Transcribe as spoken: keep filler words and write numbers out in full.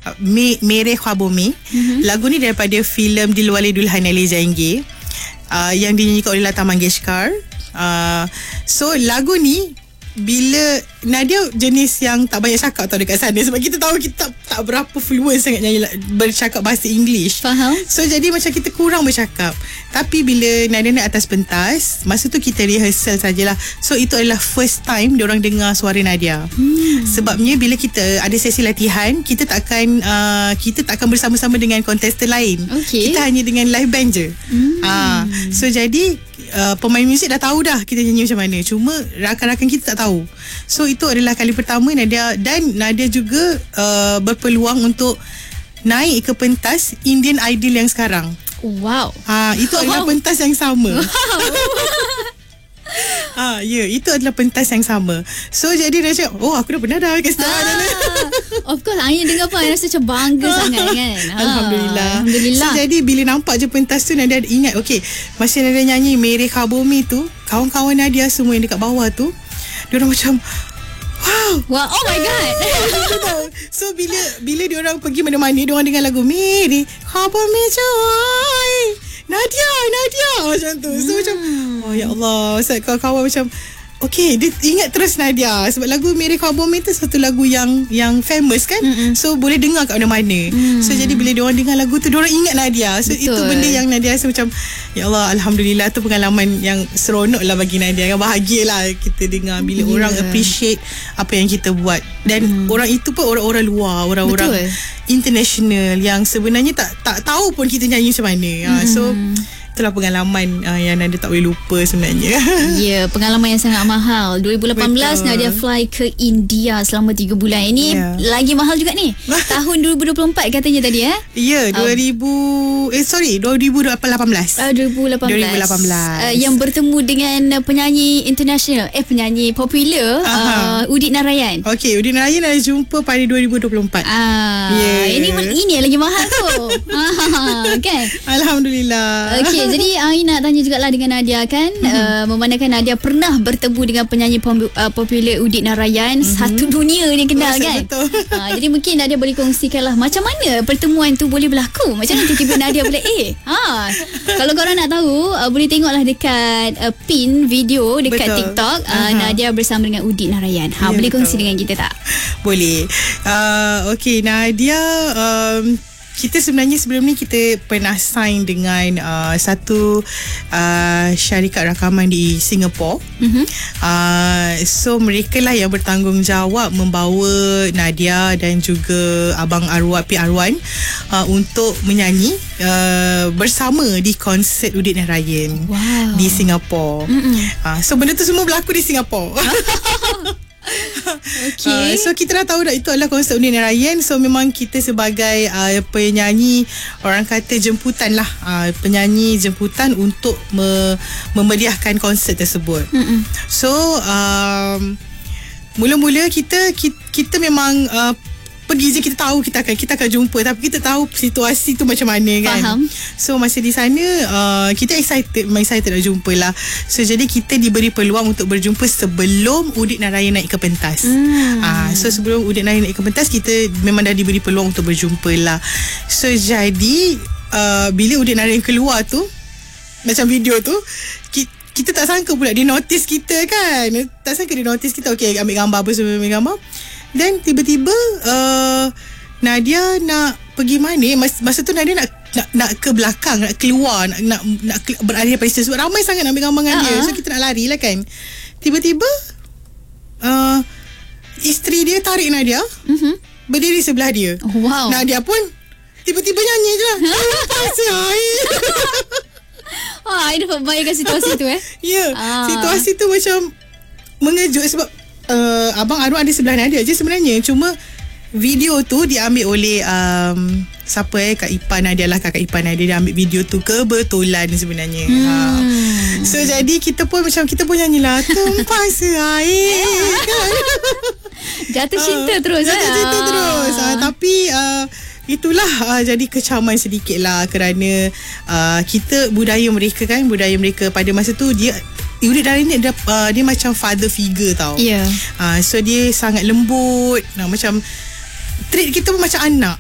Me, Mere Khwabomi. Mm-hmm. Lagu ni daripada filem Dilwale Dulhania Le Jayenge, uh, yang dinyanyikan oleh Lata Mangeshkar. Uh, so lagu ni, bila Nadia jenis yang tak banyak cakap tau dekat sana, sebab kita tahu kita tak, tak berapa fluent sangat nyanyi bercakap bahasa English. Faham. So jadi macam kita kurang bercakap. Tapi bila Nadia naik atas pentas, masa tu kita rehearsal sajalah. So itu adalah first time diorang dengar suara Nadia. hmm. Sebabnya bila kita ada sesi latihan, kita tak akan uh, Kita tak akan bersama-sama dengan kontestan lain. Okay. Kita hanya dengan live band je. hmm. uh, So jadi uh, pemain muzik dah tahu dah kita nyanyi macam mana. Cuma rakan-rakan kita tak tahu. So itu adalah kali pertama Nadia. Dan Nadia juga uh, berpeluang untuk naik ke pentas Indian Idol yang sekarang. Wow. Ha, itu adalah pentas yang sama. Ha, ya, yeah, itu adalah pentas yang sama. So jadi dia cakap, oh aku dah pernah dah kat situ. Ah, of course, Ain dengar pun rasa macam bangga sangat kan. Ha, Alhamdulillah. Alhamdulillah. So jadi bila nampak je pentas tu, Nadia ingat, okay, masa Nadia nyanyi Mere Khwabomi tu, kawan-kawan Nadia semua yang dekat bawah tu, diorang macam, wow, wow, oh my god. So bila bila diorang pergi mana-mana, diorang dengar lagu Mere Khwabomi Joy, Nadia, Nadia, macam tu. So hmm. macam, oh ya Allah, Ustaz, kawan-kawan macam, okay, dia ingat terus Nadia. Sebab lagu Mere Khwabomi tu satu lagu yang yang famous kan. Mm-mm. So boleh dengar kat mana-mana. mm. So jadi bila diorang dengar lagu tu, diorang ingat Nadia. So betul. Itu benda yang Nadia rasa macam, ya Allah, Alhamdulillah, tu pengalaman yang seronok lah bagi Nadia. Bahagia lah kita dengar bila yeah. orang appreciate apa yang kita buat. Dan mm. orang itu pun orang-orang luar, orang-orang betul. International yang sebenarnya tak tak tahu pun kita nyanyi macam mana. mm. ha, So itulah pengalaman uh, yang Nadia tak boleh lupa sebenarnya. Ya, yeah, pengalaman yang sangat mahal. dua ribu lapan belas betul. Nadia fly ke India selama tiga bulan. Ini yeah. lagi mahal juga ni. Tahun dua ribu dua puluh empat katanya tadi eh? Ya, yeah, dua ribu um, eh sorry, dua ribu lapan belas. Uh, dua ribu lapan belas. dua ribu lapan belas. Uh, yang bertemu dengan penyanyi international, eh penyanyi popular, uh, Udit Narayan. Okey, Udit Narayan ada jumpa pada dua ribu dua puluh empat. Ah, yeah. Ini ini lagi mahal tu. ah, kan? Alhamdulillah. Okey. Okay, jadi Ain nak tanya jugalah dengan Nadia kan, mm-hmm. uh, memandangkan Nadia pernah bertemu dengan penyanyi pom- uh, popular Udit Narayan, mm-hmm. satu dunia dia kenal. Masa kan betul. Uh, jadi mungkin Nadia boleh kongsikanlah macam mana pertemuan tu boleh berlaku. Macam mana tiba-tiba Nadia boleh eh ha, kalau korang nak tahu, uh, boleh tengoklah dekat uh, pin video dekat betul. TikTok, uh, Nadia bersama dengan Udit Narayan. Ha, ya, boleh betul. Kongsi dengan kita tak? Boleh. uh, Okay, Nadia, um, kita sebenarnya sebelum ni kita pernah sign dengan uh, satu uh, syarikat rakaman di Singapura. Mm-hmm. Uh, so mereka lah yang bertanggungjawab membawa Nadia dan juga Abang Arwan, P. Arwan uh, untuk menyanyi uh, bersama di konsert Udit Narayan. Wow. Di Singapura. Mm-hmm. Uh, so benda tu semua berlaku di Singapura. Okay. Uh, so kita dah tahu dah itu adalah konsert Udit Narayan. So memang kita sebagai uh, penyanyi, orang kata jemputan lah, uh, penyanyi jemputan untuk me- memeriahkan konsert tersebut. Mm-mm. So um, mula-mula kita kita, kita memang uh, pergi je, kita tahu kita akan kita akan jumpa, tapi kita tahu situasi tu macam mana kan. Faham. So masa di sana uh, kita excited, memang excited nak jumpa lah. So jadi kita diberi peluang untuk berjumpa sebelum Udit Narayan naik ke pentas. hmm. uh, So sebelum Udit Narayan naik ke pentas, kita memang dah diberi peluang untuk berjumpa lah. So jadi uh, bila Udit Narayan keluar tu, macam video tu, kita, kita tak sangka pula dia notice kita kan. Tak sangka dia notice kita. Okay, ambil gambar apa semua, ambil gambar. Dan tiba-tiba uh, Nadia nak pergi mana? Mas, masa tu Nadia nak, nak nak ke belakang, nak keluar, nak nak, nak beralih daripada situ sebab ramai sangat nak ambil gambar dengan uh-huh. dia. So kita nak lari lah kan. Tiba-tiba uh, isteri dia tarik Nadia, uh-huh. berdiri sebelah dia. Oh, wow. Nadia pun tiba-tiba nyanyi je lah. Pasal air. Oh, I dapat bayangkan situasi tu eh. Ya, yeah, ah. situasi tu macam mengejut sebab uh, Abang Arwan ada sebelah Nadia je sebenarnya. Cuma video tu diambil oleh um, siapa eh Kak Ipan Nadia lah, Kakak Ipan Nadia. Dia ambil video tu kebetulan sebenarnya. hmm. ha. So jadi kita pun macam kita pun nyanyilah Tumpah Seair kan? Jatuh cinta uh, terus Jatuh lah. cinta terus uh, Tapi uh, itulah uh, jadi kecaman sedikit lah kerana uh, kita budaya mereka kan, budaya mereka pada masa tu dia Udit Narayan ni dia, uh, dia macam father figure tau. Yeah. Uh, so dia sangat lembut, nah, macam treat kita pun macam anak.